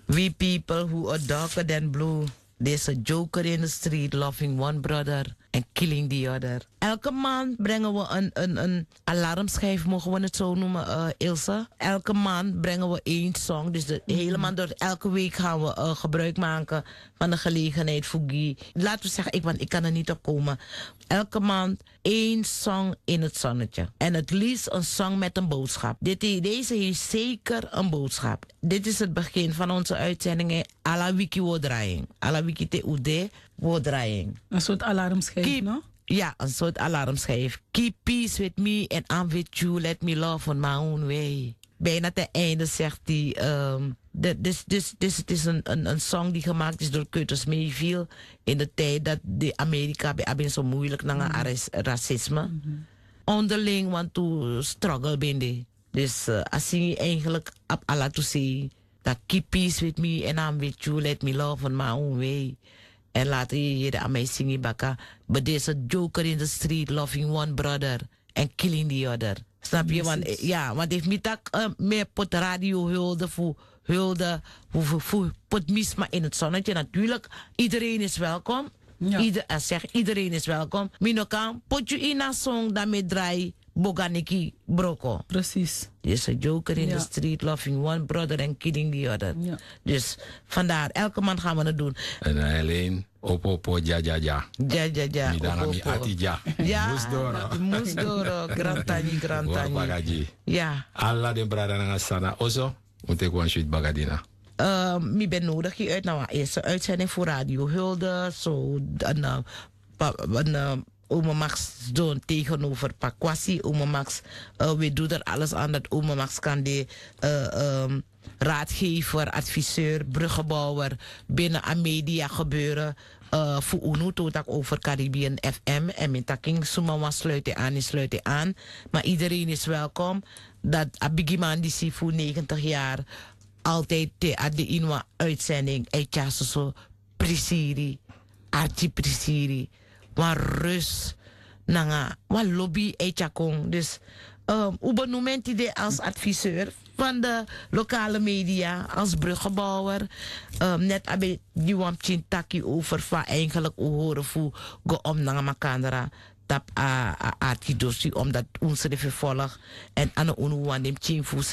We people who are darker than blue. There's a joker in the street loving one brother and killing the other. Elke maand brengen we een alarmschijf, mogen we het zo noemen, Ilse. Elke maand brengen we één song. Dus helemaal door elke week gaan we gebruik maken van de gelegenheid voor Guy. Laten we zeggen, want ik kan er niet op komen. Elke maand één song in het zonnetje. En het liefst een song met een boodschap. Deze heeft zeker een boodschap. Dit is het begin van onze uitzendingen. Alla wiki woordraaiing. Alla wiki te ude woordraaiing. Een soort alarmschijf, no? Ja, een soort alarmschijf. Keep peace with me and I'm with you. Let me love on my own way. Bijna ten einde zegt hij... Dus het is een song die gemaakt is door Curtis Mayfield in de tijd dat de Amerika bij zo moeilijk naar racisme. Onderling want to struggle ben. Dus als je eigenlijk op Allah to say dat keep peace with me and I'm with you, let me love on my own way. En later je aan mij zingen bakka, but there's a joker in the street loving one brother and killing the other. Snap je? Want ja, want heeft niet meer pot radio hulde voor pot misma in het zonnetje. Natuurlijk, iedereen is welkom. Ja. Iedereen is welkom. Minokan, pot je in een song daarmee draai Boganiki Broko. Precies. There's a joker in the street loving one brother and killing the other. Ja. Dus vandaar, elke maand gaan we het doen. En alleen Opo, ja. Ja. Midanami ati ja. Ja. Moesdoro. Grantani. Ja. Allah de brada na sana. Ozo, moet ik gewoon shoot bagadina. Mi ben nodig je uit naar eerste uitzending voor Radio Hulde. Zo, Oma Max doen tegenover Pakwasi. Oma Max, we doen er alles aan dat Oma Max kan de raadgever, adviseur, bruggenbouwer binnen aan media gebeuren. Voor UNO tot ook over Caribbean FM. En met taking Sumawa sluiten aan. Maar iedereen is welkom. Dat Abigiman die voor 90 jaar altijd de inwa uitzending. Eitja zo prisiri, arti prisiri. Maar rust, nanga, wat lobby eitja kong. Dus Uber noemt hij als adviseur van de lokale media, als bruggenbouwer. Net abe die wampchin taki over van eigenlijk horen voor go om naar makandra. Tap a arti dosi omdat onze de vervolg en aan de unu wan dem chin